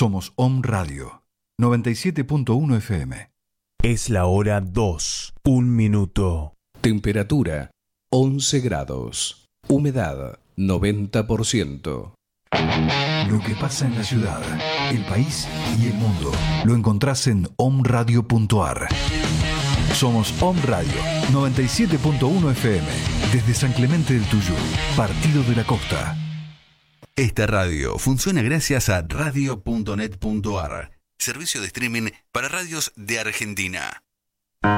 Somos Om Radio 97.1 FM. Es la hora 2, 1 minuto. Temperatura 11 grados. Humedad 90%. Lo que pasa en la ciudad, el país y el mundo lo encontrás en omradio.ar. Somos Om Radio 97.1 FM desde San Clemente del Tuyú, Partido de la Costa. Esta radio funciona gracias a radio.net.ar, servicio de streaming para radios de Argentina.